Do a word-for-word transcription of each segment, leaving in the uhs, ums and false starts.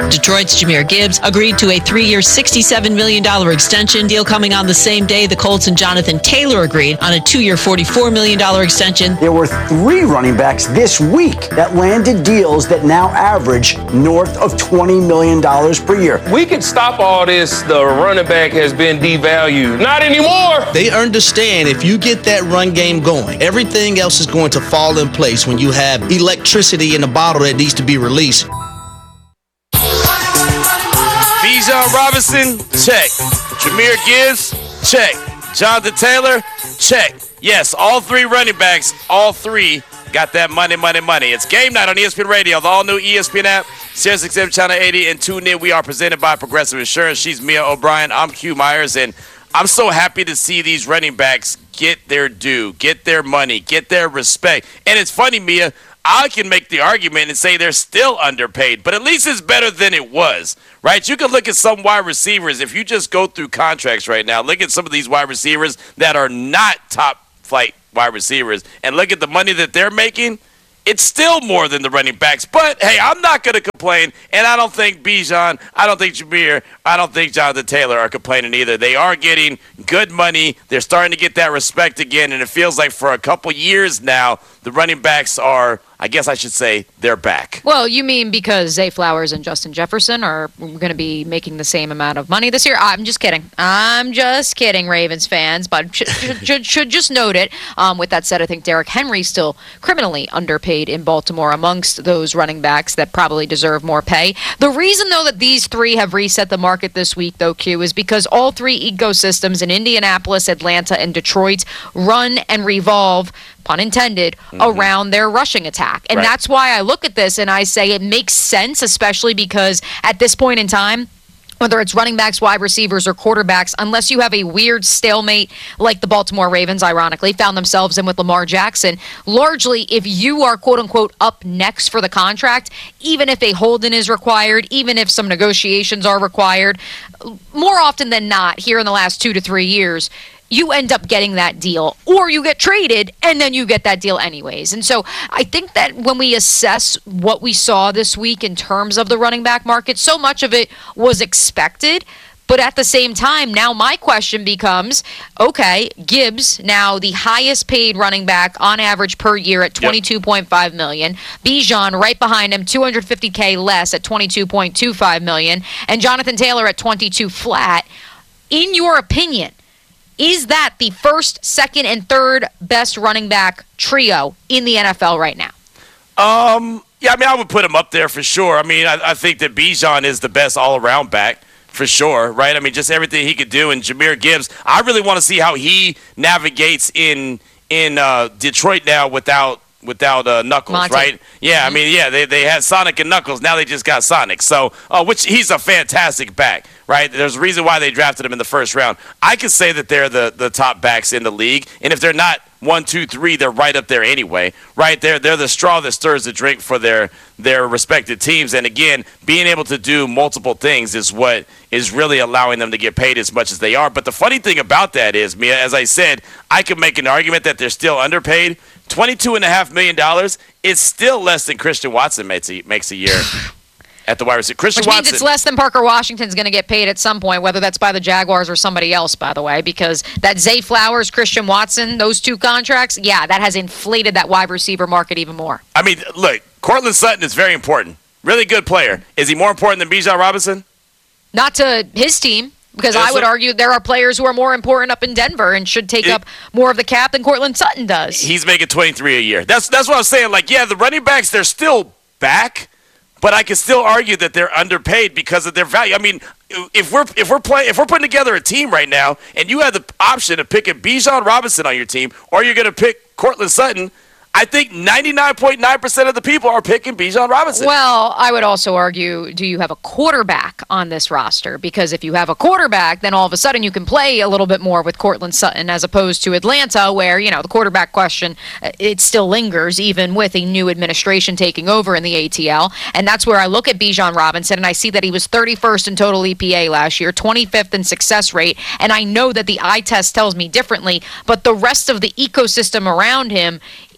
Detroit's Jahmyr Gibbs agreed to a three-year, sixty-seven million dollars extension. Deal coming on the same day the Colts and Jonathan Taylor agreed on a two-year, forty-four million dollars extension. There were three running backs this week that landed deals that now average north of twenty million dollars per year. We could stop all this. The running back has been devalued. Not anymore. They understand if you get that run game going, everything else is going to fall in place when you have electricity in the bottle that needs to be released. Bijan Robinson, check. Jahmyr Gibbs, check. Jonathan Taylor, check. Yes, all three running backs, all three got that money, money, money. It's game night on E S P N Radio, the all-new E S P N app, Sirius X M Channel eighty, and tune in. We are presented by Progressive Insurance. She's Mia O'Brien. I'm Q Myers, and I'm so happy to see these running backs get their due, get their money, get their respect. And it's funny, Mia, I can make the argument and say they're still underpaid, but at least it's better than it was, right? You can look at some wide receivers. If you just go through contracts right now, look at some of these wide receivers that are not top-flight wide receivers, and look at the money that they're making. It's still more than the running backs. But, hey, I'm not going to complain, and I don't think Bijan, I don't think Jahmyr, I don't think Jonathan Taylor are complaining either. They are getting good money. They're starting to get that respect again, and it feels like for a couple years now, the running backs are, I guess I should say, they're back. Well, you mean because Zay Flowers and Justin Jefferson are going to be making the same amount of money this year? I'm just kidding. I'm just kidding, Ravens fans. But should, should, should just note it. Um, with that said, I think Derrick Henry's still criminally underpaid in Baltimore amongst those running backs that probably deserve more pay. The reason, though, that these three have reset the market this week, though, Q, is because all three ecosystems in Indianapolis, Atlanta, and Detroit run and revolve, pun intended, mm-hmm. around their rushing attack. And right. that's why I look at this and I say it makes sense, especially because at this point in time, whether it's running backs, wide receivers, or quarterbacks, unless you have a weird stalemate like the Baltimore Ravens, ironically, found themselves in with Lamar Jackson, largely if you are, quote-unquote, up next for the contract, even if a hold-in is required, even if some negotiations are required, more often than not, here in the last two to three years, you end up getting that deal, or you get traded, and then you get that deal anyways. And so I think that when we assess what we saw this week in terms of the running back market, so much of it was expected. But at the same time, now my question becomes, okay, Gibbs, now the highest paid running back on average per year at twenty-two point five million dollars. Bijan right behind him, two hundred fifty thousand less at twenty-two point two five million dollars. And Jonathan Taylor at twenty-two flat. In your opinion, is that the first, second, and third best running back trio in the N F L right now? Um, yeah, I mean, I would put him up there for sure. I mean, I, I think that Bijan is the best all-around back for sure, right? I mean, just everything he could do. And Jahmyr Gibbs, I really want to see how he navigates in in uh, Detroit now without without uh, Knuckles, Monty. Right? Yeah, mm-hmm. I mean, yeah, they, they had Sonic and Knuckles. Now they just got Sonic. So, uh, which he's a fantastic back, right? There's a reason why they drafted him in the first round. I could say that they're the, the top backs in the league, and if they're not one, two, three, they're right up there anyway, right? They're, they're the straw that stirs the drink for their, their respective teams. And, again, being able to do multiple things is what is really allowing them to get paid as much as they are. But the funny thing about that is, Mia, as I said, I could make an argument that they're still underpaid. twenty-two point five million dollars is still less than Christian Watson makes a, makes a year. At the wide receiver. Christian Which Watson. means it's less than Parker Washington's going to get paid at some point, whether that's by the Jaguars or somebody else, by the way, because that Zay Flowers, Christian Watson, those two contracts, yeah, that has inflated that wide receiver market even more. I mean, look, Courtland Sutton is very important. Really good player. Is he more important than Bijan Robinson? Not to his team, because I would argue there are players who are more important up in Denver and should take it, up more of the cap than Courtland Sutton does. He's making twenty-three a year. That's, that's what I'm saying. Like, yeah, the running backs, they're still back. But I can still argue that they're underpaid because of their value. I mean, if we're if we're playing if we're putting together a team right now, and you have the option of picking Bijan Robinson on your team, or you're going to pick Courtland Sutton, I think ninety-nine point nine percent of the people are picking Bijan Robinson. Well, I would also argue, do you have a quarterback on this roster? Because if you have a quarterback, then all of a sudden you can play a little bit more with Courtland Sutton as opposed to Atlanta, where, you know, the quarterback question, it still lingers even with a new administration taking over in the A T L. And that's where I look at Bijan Robinson, and I see that he was thirty-first in total E P A last year, twenty-fifth in success rate. And I know that the eye test tells me differently, but the rest of the ecosystem around him,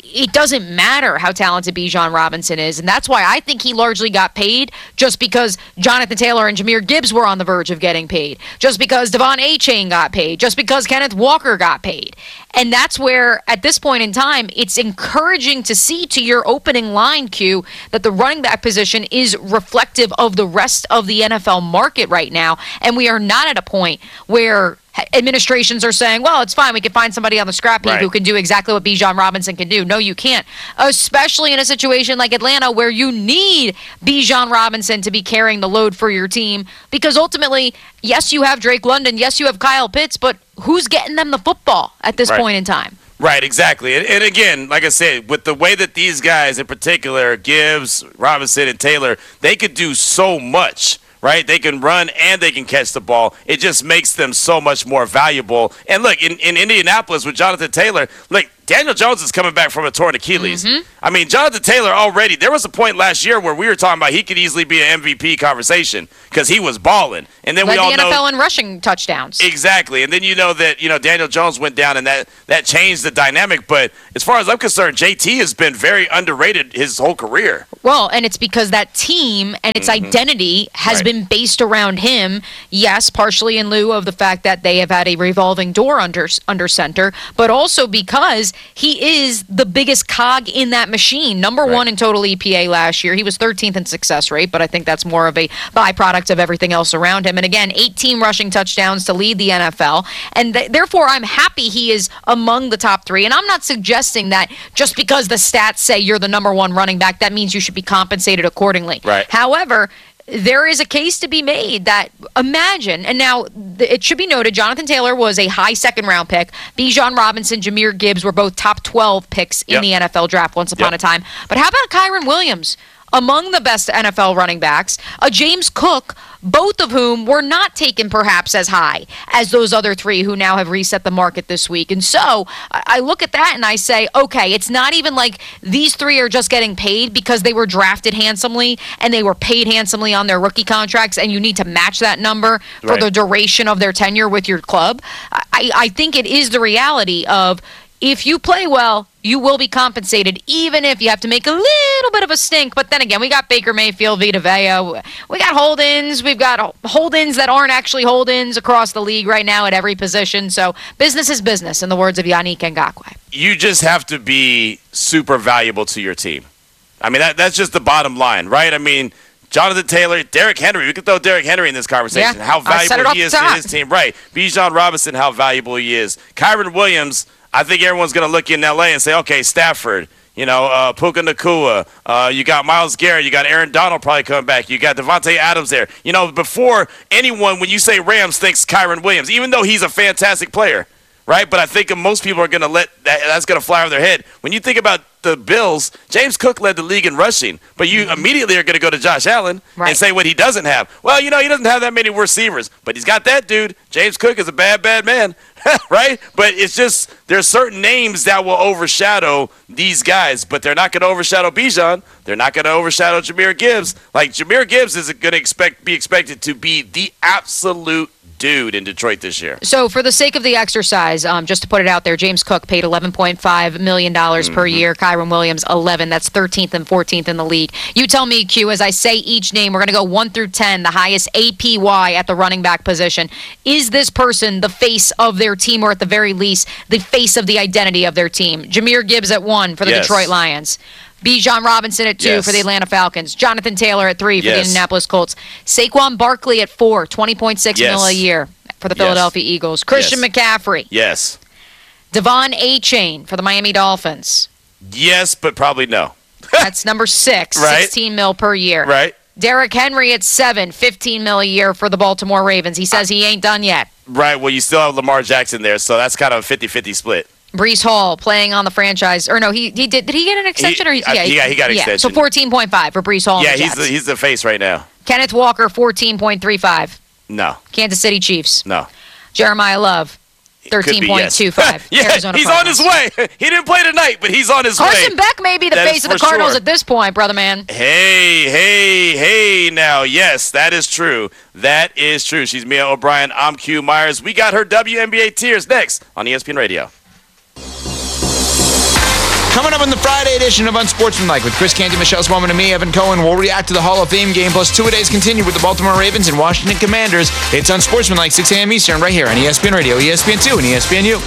it doesn't matter how talented Bijan Robinson is. And that's why I think he largely got paid just because Jonathan Taylor and Jahmyr Gibbs were on the verge of getting paid, just because Devon Achane got paid, just because Kenneth Walker got paid. And that's where, at this point in time, it's encouraging to see, to your opening line, Q, that the running back position is reflective of the rest of the N F L market right now. And we are not at a point where administrations are saying, well, it's fine, we can find somebody on the scrap heap Right. who can do exactly what Bijan Robinson can do. No, you can't. Especially in a situation like Atlanta where you need Bijan Robinson to be carrying the load for your team, because ultimately, yes, you have Drake London, yes, you have Kyle Pitts, but who's getting them the football at this Right. point in time? Right, exactly. And, and again, like I said, with the way that these guys in particular, Gibbs, Robinson, and Taylor, they could do so much. Right? They can run and they can catch the ball. It just makes them so much more valuable. And look, in, in Indianapolis with Jonathan Taylor, look, Daniel Jones is coming back from a torn Achilles. Mm-hmm. I mean, Jonathan Taylor already, there was a point last year where we were talking about he could easily be an M V P conversation because he was balling. And then Led we all the know N F L in rushing touchdowns. Exactly. And then you know that, you know, Daniel Jones went down and that, that changed the dynamic. But as far as I'm concerned, J T has been very underrated his whole career. Well, and it's because that team and its Mm-hmm. identity has Right. been based around him. Yes, partially in lieu of the fact that they have had a revolving door under under center, but also because he is the biggest cog in that machine. Number Right. one in total E P A last year. He was thirteenth in success rate, but I think that's more of a byproduct of everything else around him. And again, eighteen rushing touchdowns to lead the N F L. And th- therefore, I'm happy he is among the top three. And I'm not suggesting that just because the stats say you're the number one running back, that means you should be compensated accordingly. Right. However, there is a case to be made that imagine, and now th- it should be noted, Jonathan Taylor was a high second round pick. Bijan Robinson, Jahmyr Gibbs were both top twelve picks in Yep. the N F L draft once upon Yep. a time. But how about Kyron Williams? Among the best N F L running backs, a James Cook, both of whom were not taken perhaps as high as those other three who now have reset the market this week. And so I I look at that and I say, okay, it's not even like these three are just getting paid because they were drafted handsomely and they were paid handsomely on their rookie contracts, and you need to match that number for Right. the duration of their tenure with your club. I, I think it is the reality of, if you play well, you will be compensated, even if you have to make a little bit of a stink. But then again, we got Baker Mayfield, Vita Vea. We got hold-ins. We've got hold-ins that aren't actually hold-ins across the league right now at every position. So business is business, in the words of Yannick Ngakoue. You just have to be super valuable to your team. I mean, that, that's just the bottom line, right? I mean, Jonathan Taylor, Derrick Henry. We could throw Derrick Henry in this conversation. Yeah, How I said it valuable off he the is to top. his team. Right. Bijan Robinson, how valuable he is. Kyron Williams, I think everyone's going to look in L A and say, okay, Stafford, you know, uh, Puka Nacua, uh, you got Myles Garrett, you got Aaron Donald probably coming back, you got Devontae Adams there. You know, before anyone, when you say Rams, thinks Kyron Williams, even though he's a fantastic player, right? But I think most people are going to let that, that's going to fly over their head. When you think about the Bills, James Cook led the league in rushing, but you immediately are going to go to Josh Allen Right. and say what he doesn't have. Well, you know, he doesn't have that many receivers, but he's got that dude. James Cook is a bad, bad man, right? But it's just there's certain names that will overshadow these guys, but they're not going to overshadow Bijan. They're not going to overshadow Jahmyr Gibbs. Like, Jahmyr Gibbs is going to expect be expected to be the absolute dude in Detroit this year. So for the sake of the exercise, um, just to put it out there, James Cook paid eleven point five million dollars Mm-hmm. per year. Kyron Williams, eleven. That's thirteenth and fourteenth in the league. You tell me, Q, as I say each name, we're going to go one through ten, the highest A P Y at the running back position. Is this person the face of their team, or at the very least, the face of the identity of their team? Jahmyr Gibbs at one for the Yes. Detroit Lions. Bijan Robinson at two Yes. for the Atlanta Falcons. Jonathan Taylor at three for the Yes. Indianapolis Colts. Saquon Barkley at four, twenty point six Yes. mil a year for the Yes. Philadelphia Eagles. Christian Yes. McCaffrey. Yes. Devon Achane for the Miami Dolphins. Yes, but probably no. That's number six, Right. sixteen mil per year. Right? Derrick Henry at seven, fifteen mil a year for the Baltimore Ravens. He says he ain't done yet. Right. Well, you still have Lamar Jackson there, so that's kind of a fifty-fifty split. Brees Hall playing on the franchise, or no, he he did. Did he get an extension? He- or uh, he got- he got yeah, extension. So fourteen point five for Brees Hall. Yeah, and the he's the, Jets. he's the face right now. Kenneth Walker, fourteen point three five. No, Kansas City Chiefs. no. Jeremiah Love, Could be, thirteen point two five. yes. yeah, Arizona he's Cardinals. on his way. He didn't play tonight, but he's on his Carson way. Beck may be the That is face of the for Cardinals sure. at this point, brother man. Hey, hey, hey now. Yes, that is true. That is true. She's Mia O'Brien. I'm Q Myers. We got her W N B A tiers next on E S P N Radio. Coming up in the Friday edition of Unsportsmanlike with Chris Canty, Michelle Swellman, and me, Evan Cohen, we'll react to the Hall of Fame game, plus two-a-days continue with the Baltimore Ravens and Washington Commanders. It's Unsportsmanlike, six a.m. Eastern, right here on E S P N Radio, E S P N two, and E S P N U.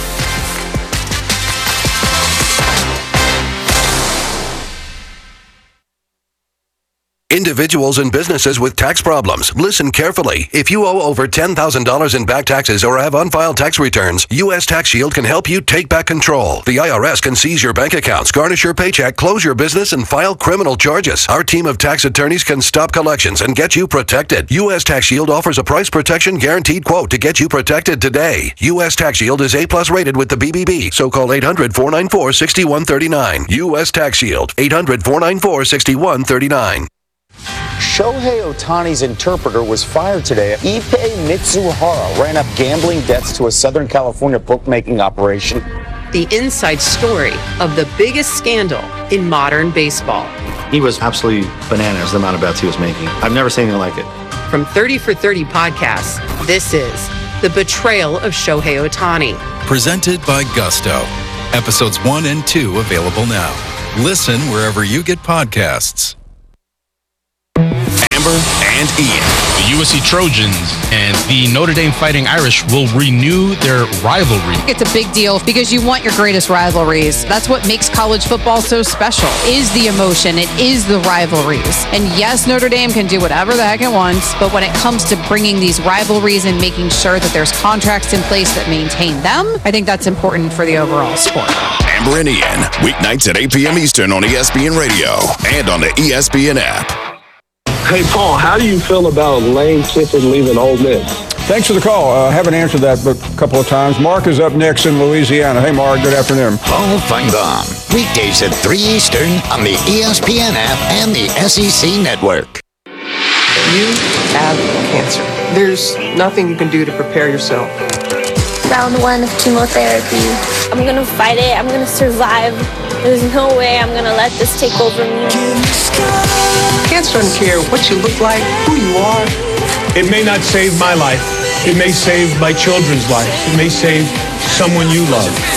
Individuals and businesses with tax problems, listen carefully. If you owe over ten thousand dollars in back taxes or have unfiled tax returns, U S Tax Shield can help you take back control. The I R S can seize your bank accounts, garnish your paycheck, close your business, and file criminal charges. Our team of tax attorneys can stop collections and get you protected. U S Tax Shield offers a price protection guaranteed quote to get you protected today. U S Tax Shield is A plus rated with the B B B, so call eight hundred, four nine four, six one three nine. U S Tax Shield, eight hundred, four nine four, six one three nine. Shohei Ohtani's interpreter was fired today. Ippei Mitsuhara ran up gambling debts to a Southern California bookmaking operation. The inside story of the biggest scandal in modern baseball. He was absolutely bananas, the amount of bets he was making. I've never seen anything like it. From thirty for thirty podcasts, this is The Betrayal of Shohei Ohtani. Presented by Gusto. Episodes one and two available now. Listen wherever you get podcasts. Amber and Ian. The U S C Trojans and the Notre Dame Fighting Irish will renew their rivalry. It's a big deal because you want your greatest rivalries. That's what makes college football so special, is the emotion. It is the rivalries. And yes, Notre Dame can do whatever the heck it wants, but when it comes to bringing these rivalries and making sure that there's contracts in place that maintain them, I think that's important for the overall sport. Amber and Ian, weeknights at eight p.m. Eastern on E S P N Radio and on the E S P N app. Hey, Paul, how do you feel about Lane Kiffin leaving Ole Miss? Thanks for the call. I uh, haven't answered that but a couple of times. Mark is up next in Louisiana. Hey, Mark, good afternoon. Paul Feinbaum, weekdays at three Eastern on the E S P N app and the S E C Network. You have cancer. There's nothing you can do to prepare yourself. Round one of chemotherapy. I'm going to fight it. I'm going to survive. There's no way I'm going to let this take over me. Cancer doesn't care what you look like, who you are. It may not save my life. It may save my children's lives. It may save someone you love.